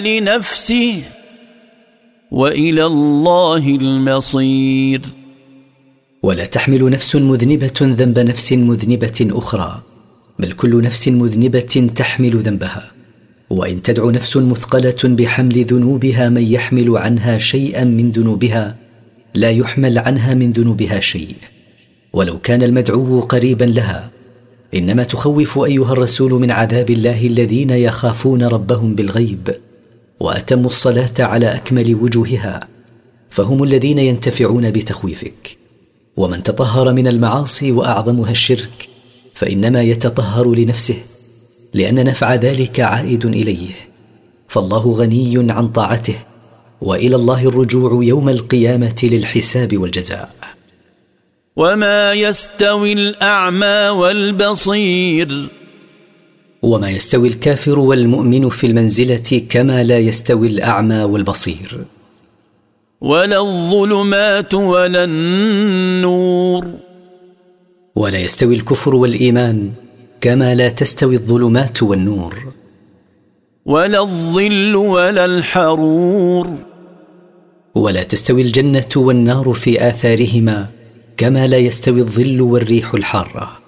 لنفسه وإلى الله المصير. ولا تحمل نفس مذنبة ذنب نفس مذنبة أخرى، بل كل نفس مذنبة تحمل ذنبها. وإن تدع نفس مثقلة بحمل ذنوبها من يحمل عنها شيئا من ذنوبها، لا يحمل عنها من ذنوبها شيء ولو كان المدعو قريبا لها. إنما تخوف أيها الرسول من عذاب الله الذين يخافون ربهم بالغيب وأتموا الصلاة على أكمل وجوهها، فهم الذين ينتفعون بتخويفك. ومن تطهر من المعاصي وأعظمها الشرك فإنما يتطهر لنفسه، لأن نفع ذلك عائد إليه، فالله غني عن طاعته، وإلى الله الرجوع يوم القيامة للحساب والجزاء. وما يستوي الأعمى والبصير. وما يستوي الكافر والمؤمن في المنزلة كما لا يستوي الأعمى والبصير. ولا الظلمات ولا النور. ولا يستوي الكفر والإيمان كما لا تستوي الظلمات والنور. ولا الظل ولا الحرور. ولا تستوي الجنة والنار في آثارهما كما لا يستوي الظل والريح الحارة.